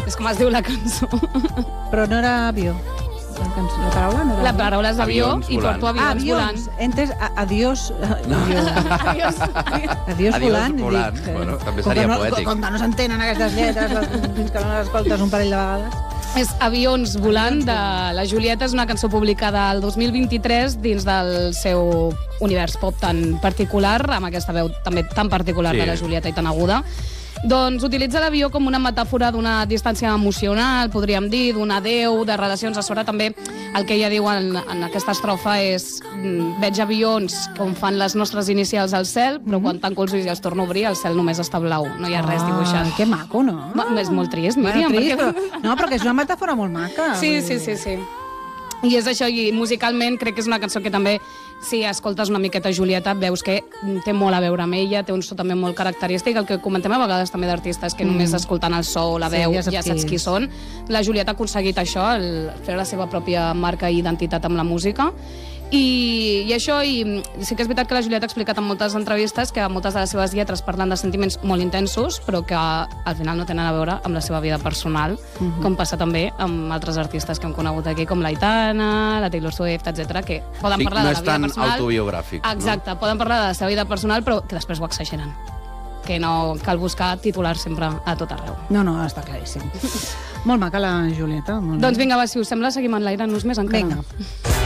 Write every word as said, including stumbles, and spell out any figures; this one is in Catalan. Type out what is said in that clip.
és com es diu la cançó. Però no era avió. La, cançó, la paraula no era La paraula és avió Avions i volant. porto avions, Ah, avions. volant. Entes, a- adiós. Adiós. Adiós. Adiós Adiós volant. volant. Dic, eh, Bueno, també com seria que no, poètic. Com que no s'entenen aquestes lletres les- fins que no les escoltes un parell de vegades. És Avions volant de la Julieta, és una cançó publicada el dos mil vint-i-tres dins del seu univers pop tan particular, amb aquesta veu també tan particular Sí. de la Julieta i tan aguda. Doncs utilitza l'avió com una metàfora d'una distància emocional, podríem dir, d'un adeu, de relacions. A sobre també el que ella diu en, en aquesta estrofa és mm, veig avions com fan les nostres inicials al cel, però quan tanco els ulls i els torno a obrir, el cel només està blau, no hi ha res dibuixat. Ah, que maco, no? Va, és molt trist, Míriam. Bueno, trist, perquè- però, no, però que és una metàfora molt maca. Sí, sí, sí, sí. I és això, i musicalment crec que és una cançó que també, si escoltes una miqueta Julieta, veus que té molt a veure amb ella, té un so també molt característic, el que comentem a vegades també d'artistes, que mm. només escoltant el so o la Sí, veu ja ja saps saps, qui qui és. són. La Julieta ha aconseguit això, el fer la seva pròpia marca i identitat amb la música. I, i això, i sí que és veritat que la Julieta ha explicat en moltes entrevistes que moltes de les seves lletres parlen de sentiments molt intensos, però que al final no tenen a veure amb la seva vida personal, mm-hmm. com passa també amb altres artistes que hem conegut aquí, com l'Aitana, la Taylor Swift, etcètera, que poden Sí, parlar no de és la vida tan personal. autobiogràfic, no? Exacte, poden parlar de la seva vida personal, però que després ho exageren. Que no cal buscar titulars sempre a tot arreu. No, no, està claríssim. Molt maca la Julieta. Molt Doncs bé. vinga, va, si us sembla, seguim enlairant-nos més encara. Vinga.